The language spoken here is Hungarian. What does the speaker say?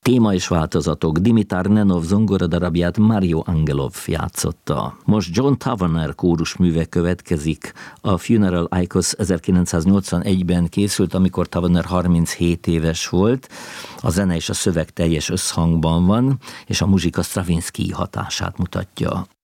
Téma és változatok. Dimitar Nenov zongoradarabját Mario Angelov játszotta. Most John Tavener kórusműve következik. A Funeral Icos 1981-ben készült, amikor Tavener 37 éves volt. A zene és a szöveg teljes összhangban van, és a muzsika Stravinsky hatását mutatja.